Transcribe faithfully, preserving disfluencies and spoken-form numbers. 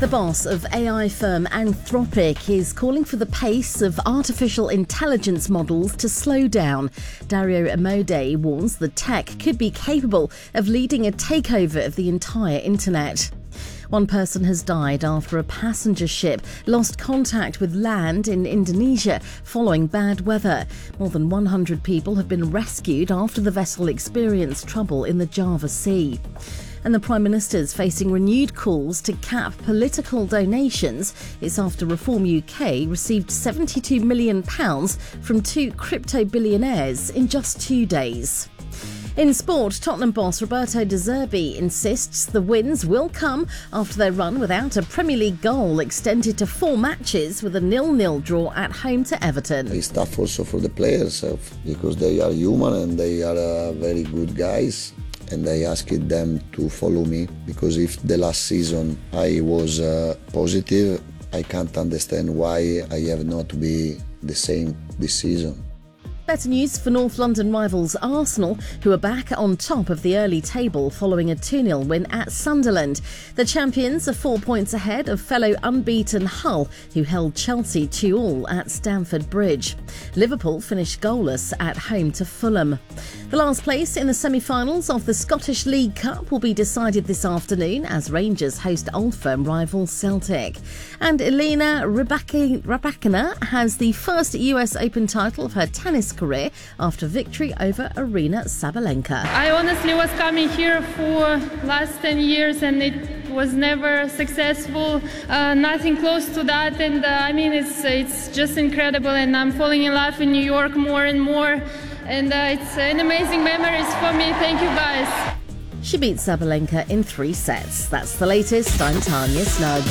The boss of A I firm Anthropic is calling for the pace of artificial intelligence models to slow down. Dario Amodei warns the tech could be capable of leading a takeover of the entire internet. One person has died after a passenger ship lost contact with land in Indonesia following bad weather. More than one hundred people have been rescued after the vessel experienced trouble in the Java Sea. And the Prime Minister's facing renewed calls to cap political donations. It's after Reform U K received seventy-two million pounds from two crypto billionaires in just two days. In sport, Tottenham boss Roberto De Zerbi insists the wins will come after their run without a Premier League goal extended to four matches with a nil-nil draw at home to Everton. It's tough also for the players uh, because they are human and they are uh, very good guys. And I asked them to follow me because if the last season I was uh, positive, I can't understand why I have not to be the same this season. Better news for North London rivals Arsenal, who are back on top of the early table following a two nil win at Sunderland. The champions are four points ahead of fellow unbeaten Hull, who held Chelsea two all at Stamford Bridge. Liverpool finished goalless at home to Fulham. The last place in the semi-finals of the Scottish League Cup will be decided this afternoon as Rangers host Old Firm rival Celtic. And Elena Rybakina has the first U S Open title of her tennis career after victory over Aryna Sabalenka. I honestly was coming here for last ten years and it was never successful, uh, nothing close to that, and uh, I mean it's it's just incredible, and I'm falling in love in New York more and more, and uh, it's an amazing memories for me. Thank you guys. She beat Sabalenka in three sets. That's the latest. I'm Tanya Snug.